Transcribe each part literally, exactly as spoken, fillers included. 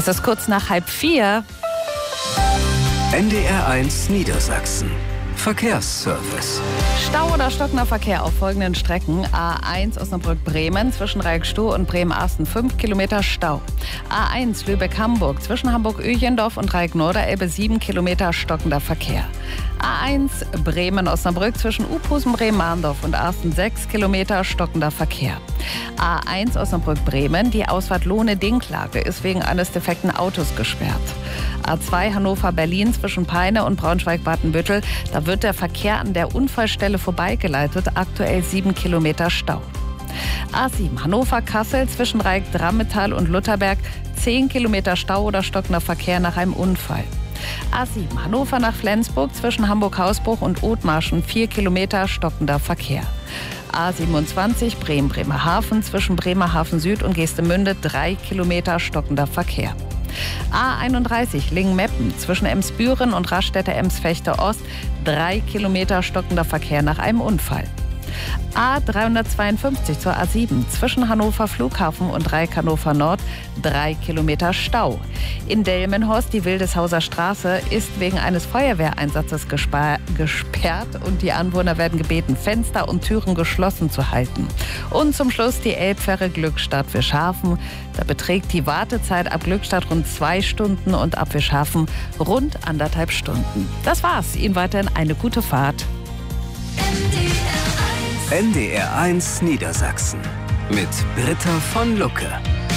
Es ist kurz nach halb vier. N D R eins Niedersachsen. Verkehrsservice. Stau oder stockender Verkehr auf folgenden Strecken. A eins Osnabrück-Bremen zwischen Reikstow und Bremen-Asten fünf Kilometer Stau. A eins Lübeck-Hamburg zwischen Hamburg-Öchendorf und Reik-Norderelbe sieben Kilometer stockender Verkehr. A eins Bremen-Osnabrück zwischen Uphusen, Bremen-Mahndorf und Asten sechs Kilometer stockender Verkehr. A eins Osnabrück-Bremen, die Ausfahrt Lohne-Dinklage ist wegen eines defekten Autos gesperrt. A zwei Hannover-Berlin zwischen Peine und Braunschweig-Badenbüttel, da wird der Verkehr an der Unfallstelle vorbeigeleitet, aktuell sieben Kilometer Stau. A sieben Hannover-Kassel zwischen Reik-Drammetal und Lutherberg, zehn Kilometer Stau oder stockender Verkehr nach einem Unfall. A sieben Hannover nach Flensburg zwischen Hamburg-Hausbruch und Othmarschen, vier Kilometer stockender Verkehr. A siebenundzwanzig Bremen-Bremerhaven zwischen Bremerhaven Süd und Geestemünde, drei Kilometer stockender Verkehr. A einunddreißig Lingen-Meppen zwischen Emsbüren und Raststätte-Ems-Fechter Ost, drei Kilometer stockender Verkehr nach einem Unfall. A dreihundertzweiundfünfzig zur A sieben zwischen Hannover Flughafen und Reik Hannover Nord, drei Kilometer Stau. In Delmenhorst, die Wildeshauser Straße, ist wegen eines Feuerwehreinsatzes gesperrt und die Anwohner werden gebeten, Fenster und Türen geschlossen zu halten. Und zum Schluss die Elbfähre Glückstadt-Wischhafen. Da beträgt die Wartezeit ab Glückstadt rund zwei Stunden und ab Wischhafen rund anderthalb Stunden. Das war's. Ihnen weiterhin eine gute Fahrt. N D R eins Niedersachsen mit Britta von Lucke.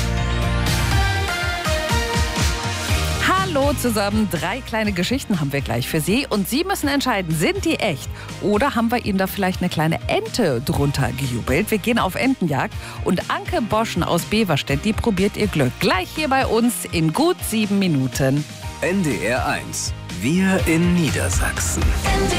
Hallo zusammen, drei kleine Geschichten haben wir gleich für Sie und Sie müssen entscheiden, sind die echt oder haben wir Ihnen da vielleicht eine kleine Ente drunter gejubelt? Wir gehen auf Entenjagd und Anke Boschen aus Beverstedt, die probiert ihr Glück. Gleich hier bei uns in gut sieben Minuten. N D R eins, wir in Niedersachsen.